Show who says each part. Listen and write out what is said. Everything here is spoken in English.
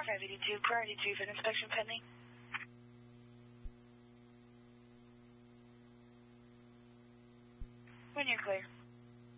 Speaker 1: R582, priority 2 for inspection pending. When you're clear.